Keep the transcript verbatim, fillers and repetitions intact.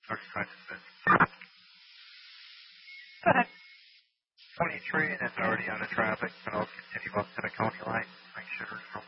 thirty-five minutes. twenty-three, and it's already out of traffic, but I'll continue up to the county line. Make sure there's no